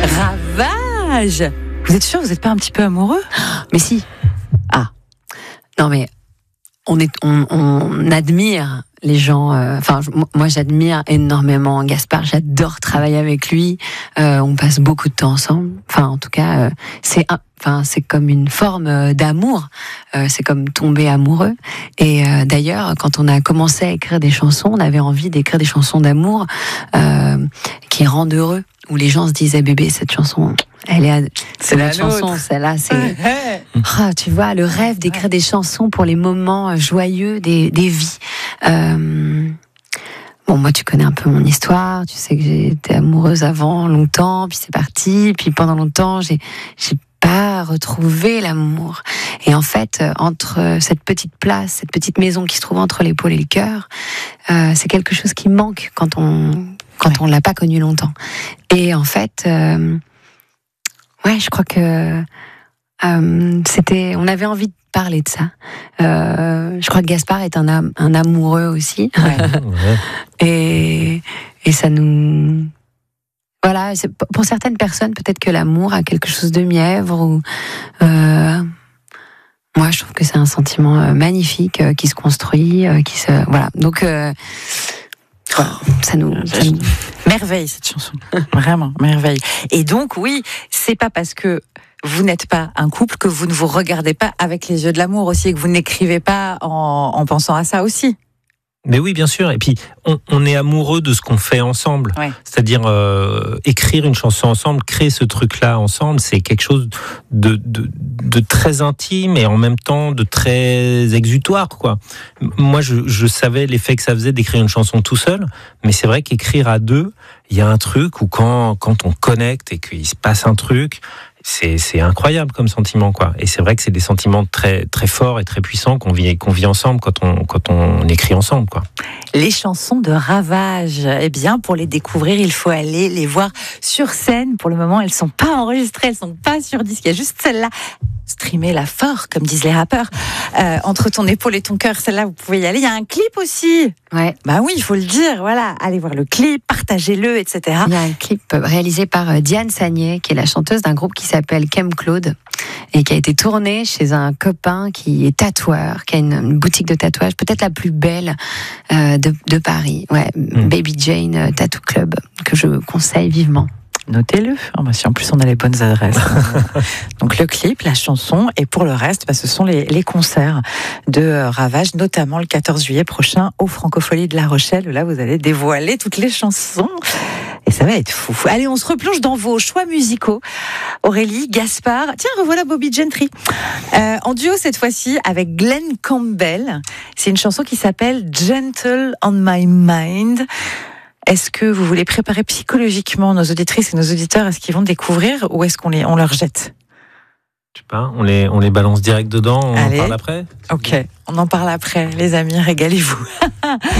Ravage. Vous êtes sûr, vous n'êtes pas un petit peu amoureux? Mais si. Ah. Non, mais on admire les gens. Moi, j'admire énormément Gaspard. J'adore travailler avec lui. On passe beaucoup de temps ensemble. Enfin, en tout cas, c'est comme une forme d'amour. C'est comme tomber amoureux. Et d'ailleurs, quand on a commencé à écrire des chansons, on avait envie d'écrire des chansons d'amour qui rendent heureux. Où les gens se disaient, bébé, cette chanson, c'est la chanson, celle-là, c'est. Tu vois, le rêve d'écrire des chansons pour les moments joyeux des vies. Bon, moi, tu connais un peu mon histoire. Tu sais que j'étais amoureuse avant longtemps, puis c'est parti. Puis pendant longtemps, j'ai pas retrouvé l'amour. Et en fait, entre cette petite place, cette petite maison qui se trouve entre l'épaule et le cœur, c'est quelque chose qui manque quand on l'a pas connu longtemps. Et en fait, je crois que on avait envie de parler de ça. Je crois que Gaspard est un amoureux aussi. Et ça nous... Voilà, pour certaines personnes, peut-être que l'amour a quelque chose de mièvre. Ou, moi, je trouve que c'est un sentiment magnifique qui se construit, voilà. Donc... ça nous... Merveille, cette chanson. Vraiment, merveille. Et donc, oui, c'est pas parce que vous n'êtes pas un couple que vous ne vous regardez pas avec les yeux de l'amour aussi, et que vous n'écrivez pas en pensant à ça aussi. Mais oui, bien sûr. Et puis, on est amoureux de ce qu'on fait ensemble. Ouais. C'est-à-dire, écrire une chanson ensemble, créer ce truc-là ensemble, c'est quelque chose de très intime et en même temps de très exutoire, quoi. Moi, je savais l'effet que ça faisait d'écrire une chanson tout seul, mais c'est vrai qu'écrire à deux, il y a un truc où quand on connecte et qu'il se passe un truc, c'est incroyable comme sentiment, quoi. Et c'est vrai que c'est des sentiments très très forts et très puissants qu'on vit ensemble quand on écrit ensemble, quoi. Les chansons de Ravage, eh bien, pour les découvrir, il faut aller les voir sur scène. Pour le moment, elles sont pas enregistrées, elles sont pas sur disque. Il y a juste celle-là. Streamez-la fort, comme disent les rappeurs. Entre ton épaule et ton cœur, celle-là, vous pouvez y aller. Il y a un clip aussi. Ouais. Bah oui, il faut le dire. Voilà, allez voir le clip, partagez-le, etc. Il y a un clip réalisé par Diane Sagné, qui est la chanteuse d'un groupe qui s'appelle Kem Claude et qui a été tourné chez un copain qui est tatoueur, qui a une boutique de tatouage, peut-être la plus belle de Paris. Ouais, Baby Jane Tattoo Club, que je conseille vivement. Notez-le. Si en plus on a les bonnes adresses. Donc le clip, la chanson, et pour le reste, ce sont les concerts de Ravage, notamment le 14 juillet prochain au Francophonie de La Rochelle. Là, vous allez dévoiler toutes les chansons. Et ça va être fou. Allez, on se replonge dans vos choix musicaux. Aurélie, Gaspard. Tiens, revoilà Bobby Gentry. En duo cette fois-ci avec Glenn Campbell. C'est une chanson qui s'appelle Gentle on My Mind. Est-ce que vous voulez préparer psychologiquement nos auditrices et nos auditeurs à ce qu'ils vont découvrir, ou est-ce qu'on leur jette? Je sais pas, on les balance direct dedans, on en parle après? Ok, on en parle après, les amis, régalez-vous.